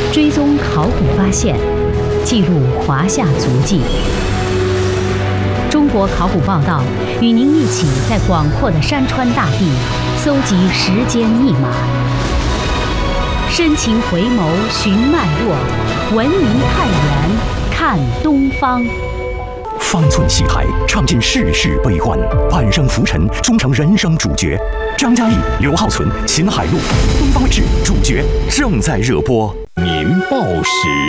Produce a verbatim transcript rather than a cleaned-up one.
追踪考古发现，记录华夏足迹。中国考古报道与您一起在广阔的山川大地搜集时间密码，深情回眸寻脉络，文明探源看东方。 方寸戏台，唱尽世事悲欢；半生浮沉，终成人生主角。张嘉译、刘浩存、秦海璐，东方卫视主角正在热播。 民报时。